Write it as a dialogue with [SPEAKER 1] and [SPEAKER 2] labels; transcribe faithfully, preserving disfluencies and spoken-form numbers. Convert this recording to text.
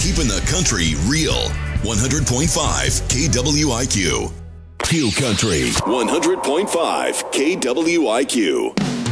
[SPEAKER 1] keeping the country real. one hundred point five K W I Q. Q Country. one hundred point five K W I Q.